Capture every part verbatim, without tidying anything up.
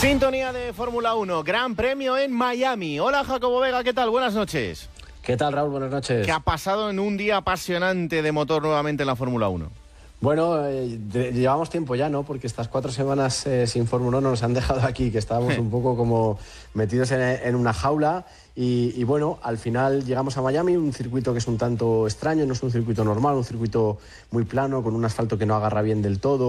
Sintonía de Fórmula uno, Gran Premio en Miami. Hola Jacobo Vega, ¿qué tal? Buenas noches. ¿Qué tal, Raúl? Buenas noches. ¿Qué ha pasado en un día apasionante de motor nuevamente en la Fórmula uno? Bueno, eh, de, llevamos tiempo ya, ¿no? Porque estas cuatro semanas eh, sin Fórmula uno nos han dejado aquí, que estábamos un poco como metidos en, en una jaula. Y, y bueno, al final llegamos a Miami, un circuito que es un tanto extraño, no es un circuito normal, un circuito muy plano, con un asfalto que no agarra bien del todo,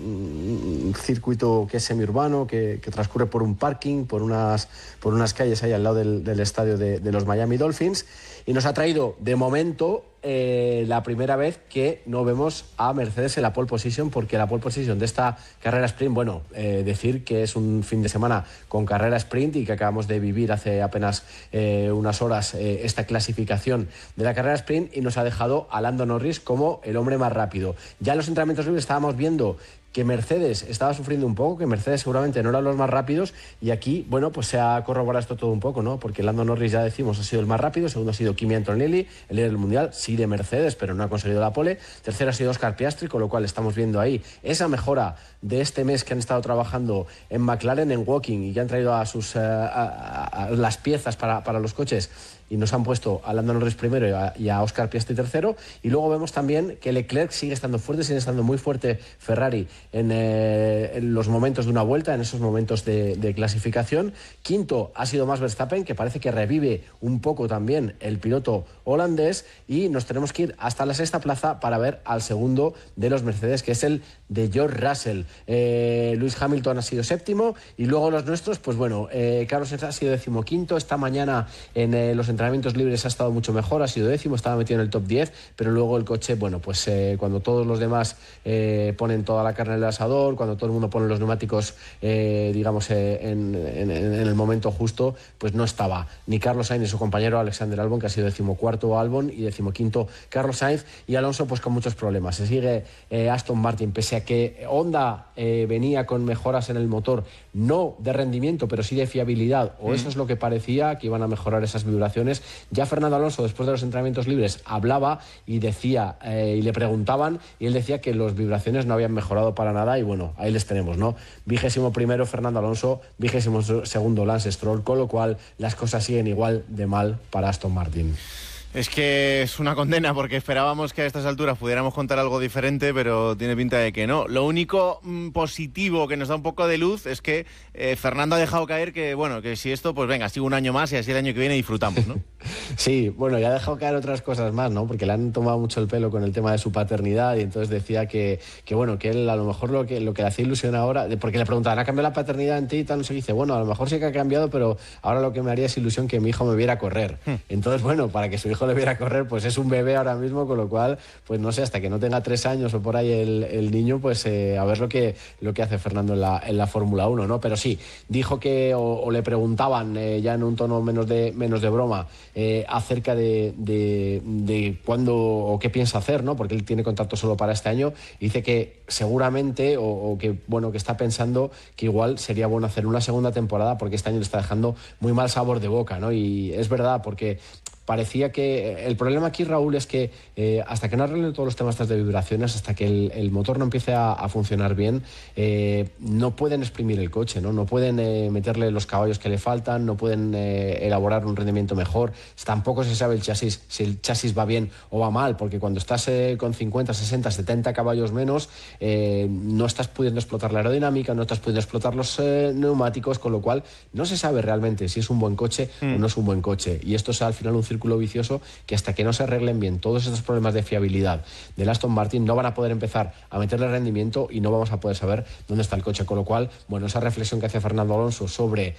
un, un circuito que es semiurbano, que, que transcurre por un parking, por unas, por unas calles ahí al lado del, del estadio de, de los Miami Dolphins, y nos ha traído, de momento, eh, la primera vez que no vemos a Mercedes en la pole position, porque la pole position de esta carrera sprint, bueno, eh, decir que es un fin de semana con carrera sprint y que acabamos de vivir hace apenas Eh, unas horas eh, esta clasificación de la carrera sprint, y nos ha dejado a Lando Norris como el hombre más rápido. Ya en los entrenamientos libres estábamos viendo que Mercedes estaba sufriendo un poco, que Mercedes seguramente no eran los más rápidos, y aquí, bueno, pues se ha corroborado esto todo un poco, ¿no? Porque Lando Norris, ya decimos, ha sido el más rápido, segundo ha sido Kimi Antonelli, el líder del Mundial, sí de Mercedes, pero no ha conseguido la pole, tercero ha sido Oscar Piastri, con lo cual estamos viendo ahí esa mejora de este mes que han estado trabajando en McLaren, en Woking, y que han traído a sus a, a, a las piezas para, para los coches, y nos han puesto a Lando Norris primero y a, y a Oscar Piastri tercero. Y luego vemos también que Leclerc sigue estando fuerte, sigue estando muy fuerte Ferrari en, eh, en los momentos de una vuelta, en esos momentos de, de clasificación. Quinto ha sido Max Verstappen, que parece que revive un poco también el piloto holandés, y nos tenemos que ir hasta la sexta plaza para ver al segundo de los Mercedes, que es el de George Russell. Eh, Lewis Hamilton ha sido séptimo, y luego los nuestros, pues bueno, eh, Carlos Sainz ha sido decimoquinto. Esta mañana en eh, los entrenamientos libres ha estado mucho mejor, ha sido décimo, estaba metido en el top diez, pero luego el coche, bueno, pues eh, cuando todos los demás eh, ponen toda la carne en el asador, cuando todo el mundo pone los neumáticos, eh, digamos, eh, en, en, en el momento justo, pues no estaba ni Carlos Sainz ni su compañero Alexander Albon, que ha sido decimocuarto Albon y decimoquinto Carlos Sainz, y Alonso pues con muchos problemas. Se sigue eh, Aston Martin, pese a que Honda eh, venía con mejoras en el motor, no de rendimiento, pero sí de fiabilidad, o mm. eso es lo que parecía, que iban a mejorar esas vibraciones. Ya Fernando Alonso, después de los entrenamientos libres, hablaba y decía, eh, y le preguntaban, y él decía que las vibraciones no habían mejorado para nada, y bueno, ahí les tenemos, ¿no? Vigésimo primero Fernando Alonso, vigésimo segundo Lance Stroll, con lo cual las cosas siguen igual de mal para Aston Martin. Es que es una condena, porque esperábamos que a estas alturas pudiéramos contar algo diferente, pero tiene pinta de que no. Lo único mmm, positivo que nos da un poco de luz es que eh, Fernando ha dejado caer que, bueno, que si esto, pues venga, sigue un año más y así el año que viene disfrutamos, ¿no? Sí, bueno, y ha dejado caer otras cosas más, ¿no? Porque le han tomado mucho el pelo con el tema de su paternidad, y entonces decía que, que bueno, que él a lo mejor lo que, lo que le hacía ilusión ahora, porque le preguntaban, ¿ha cambiado la paternidad en ti y tal? No sé, dice, bueno, a lo mejor sí que ha cambiado, pero ahora lo que me haría es ilusión que mi hijo me viera correr. Hmm. Entonces, bueno, para que su hijo le viera correr, pues es un bebé ahora mismo, con lo cual, pues no sé, hasta que no tenga tres años o por ahí el, el niño, pues eh, a ver lo que, lo que hace Fernando en la, en la Fórmula uno, ¿no? Pero sí, dijo que, o, o le preguntaban, eh, ya en un tono menos de, menos de broma, eh, acerca de, de, de cuándo o qué piensa hacer, ¿no? Porque él tiene contrato solo para este año, y dice que seguramente, o, o que, bueno, que está pensando que igual sería bueno hacer una segunda temporada, porque este año le está dejando muy mal sabor de boca, ¿no? Y es verdad, porque parecía que el problema aquí, Raúl, es que eh, hasta que no arreglen todos los temas de vibraciones, hasta que el, el motor no empiece a, a funcionar bien, eh, no pueden exprimir el coche, no, no pueden eh, meterle los caballos que le faltan, no pueden eh, elaborar un rendimiento mejor. Tampoco se sabe el chasis, si el chasis va bien o va mal, porque cuando estás eh, con cincuenta, sesenta, setenta caballos menos, eh, no estás pudiendo explotar la aerodinámica, no estás pudiendo explotar los eh, neumáticos, con lo cual no se sabe realmente si es un buen coche mm. o no es un buen coche. Y esto es al final un círculo vicioso que, hasta que no se arreglen bien todos estos problemas de fiabilidad del Aston Martin, no van a poder empezar a meterle rendimiento y no vamos a poder saber dónde está el coche. Con lo cual, bueno, esa reflexión que hace Fernando Alonso sobre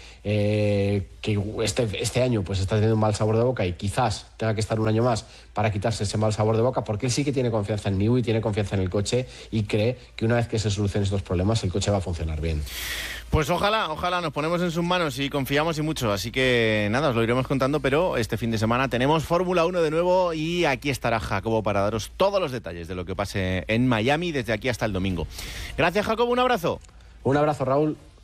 eh, que este, este año pues está teniendo un mal sabor de boca, y quizás tenga que estar un año más para quitarse ese mal sabor de boca, porque él sí que tiene confianza en Newey, tiene confianza en el coche, y cree que una vez que se solucionen estos problemas, el coche va a funcionar bien. Pues ojalá, ojalá nos ponemos en sus manos y confiamos y mucho, así que nada, os lo iremos contando, pero este fin de semana tenemos Fórmula uno de nuevo, y aquí estará Jacobo para daros todos los detalles de lo que pase en Miami desde aquí hasta el domingo. Gracias, Jacobo, un abrazo. Un abrazo, Raúl.